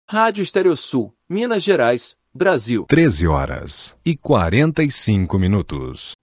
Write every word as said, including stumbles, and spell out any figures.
Rádio Estereosul, Minas Gerais, Brasil. treze horas e quarenta e cinco minutos.